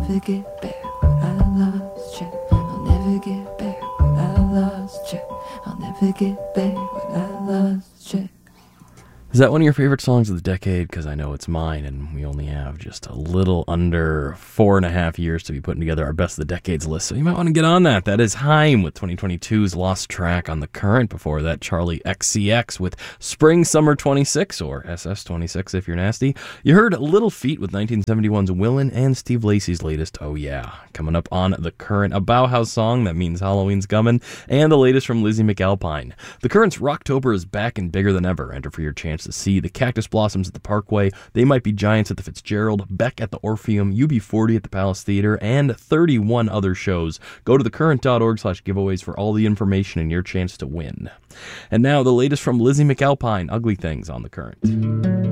never get back what I lost, yeah. I'll never get back what I lost, yeah. I'll never get back what I lost, yeah. Is that one of your favorite songs of the decade? Because I know it's mine, and we only have just a little under 4.5 years to be putting together our Best of the Decades list, so you might want to get on that. That is Haim with 2022's Lost Track on The Current. Before that, Charlie XCX with Spring Summer 26, or SS26 if you're nasty. You heard Little Feat with 1971's Willin' and Steve Lacy's latest Oh Yeah. Coming up on The Current, a Bauhaus song that means Halloween's coming, and the latest from Lizzie McAlpine. The Current's Rocktober is back and bigger than ever. Enter for your chance to see the Cactus Blossoms at the Parkway, They Might Be Giants at the Fitzgerald, Beck at the Orpheum, UB40 at the Palace Theater, and 31 other shows. Go to thecurrent.org/giveaways for all the information and your chance to win. And now the latest from Lizzie McAlpine, Ugly Things on The Current.